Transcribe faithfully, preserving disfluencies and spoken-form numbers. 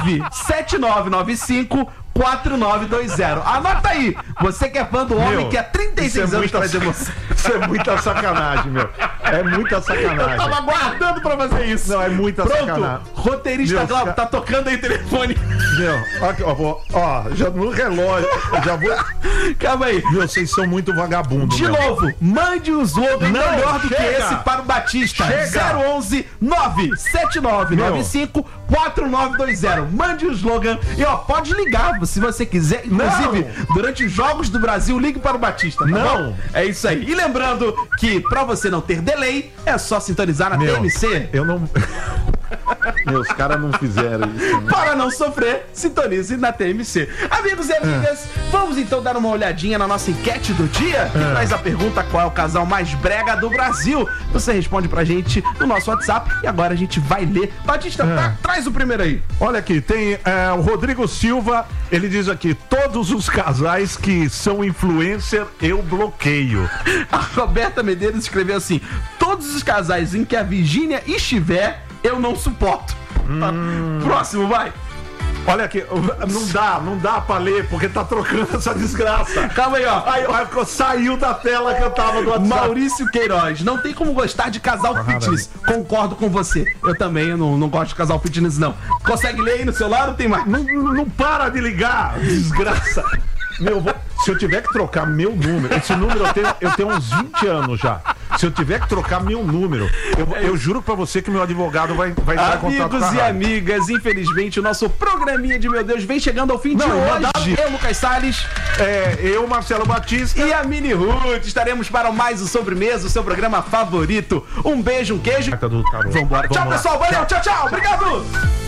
nove sete nove nove cinco quatro nove dois zero. Anota aí. Você que é fã do homem, meu, que há trinta e seis é anos traz emoção. Isso é muita sacanagem, meu. É muita sacanagem. Eu tava aguardando pra fazer isso. Não, é muita Pronto. sacanagem. Roteirista Glauco, tá tocando aí o telefone. Meu, aqui, ó, ó, já no relógio, já vou... Calma aí. Meu, vocês são muito vagabundos. De meu. novo, mande o slogan melhor do chega. que esse para o Batista. Chega. zero onze nove sete nove nove cinco quatro nove dois zero. Mande o slogan e ó, pode ligar se você quiser. Inclusive, não. durante os Jogos do Brasil, ligue para o Batista. Tá não. Bom? É isso aí. E lembrando que pra você não ter delay, é só sintonizar na meu, T M C. Eu não... Meus caras não fizeram isso, né? Para não sofrer, sintonize na T M C. Amigos e amigas, é. vamos então dar uma olhadinha na nossa enquete do dia, que é. traz a pergunta: qual é o casal mais brega do Brasil? Você responde pra gente no nosso WhatsApp e agora a gente vai ler. Batista, é. tá, traz o primeiro aí. Olha aqui, tem é, o Rodrigo Silva, ele diz aqui: todos os casais que são influencer, eu bloqueio. A Roberta Medeiros escreveu assim: todos os casais em que a Virgínia estiver, eu não suporto. Hum. Próximo, vai. Olha aqui, não dá, não dá pra ler, porque tá trocando essa desgraça. Calma aí, ó. Aí, ó, saiu da tela que eu tava do WhatsApp. Maurício Queiroz, não tem como gostar de casal ah, fitness. Concordo com você. Eu também, eu não, não gosto de casal fitness, não. Consegue ler aí no celular ou tem mais? Não, não para de ligar, desgraça. Meu, vou, se eu tiver que trocar meu número, esse número eu tenho, eu tenho uns vinte anos já. Se eu tiver que trocar meu número, eu, eu juro pra você que meu advogado vai, vai entrar em contato com a Amigos e amigas, infelizmente o nosso programinha de Meu Deus vem chegando ao fim Não, de hoje. Mandaram... Eu, Lucas Salles. É, eu, Marcelo Batista. E a Mini Ruth. Estaremos para mais o Sobremesa, o seu programa favorito. Um beijo, um queijo. Vambora. Tchau, pessoal. Valeu. Tchau, tchau. Obrigado.